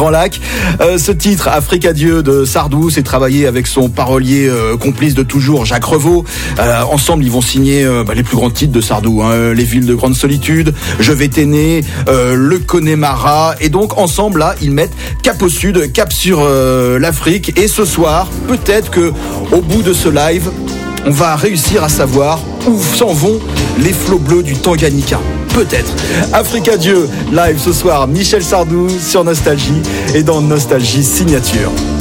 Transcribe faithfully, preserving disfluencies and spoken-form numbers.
Grands Lacs. Euh, ce titre, Afrique Adieu de Sardou, c'est travaillé avec son parolier euh, complice de toujours, Jacques Revaux. Euh, ensemble, ils vont signer euh, bah, les plus grands titres de Sardou, hein, Les Villes de Grande Solitude, Je vais t'aimer, euh, Le Connemara. Et donc, ensemble, là, ils mettent cap au sud, cap sur euh, l'Afrique. Et ce soir, peut-être que au bout de ce live, on va réussir à savoir où s'en vont les flots bleus du Tanganyika. Peut-être. Afrique Adieu, live ce soir, Michel Sardou sur Nostalgie et dans Nostalgie Signature.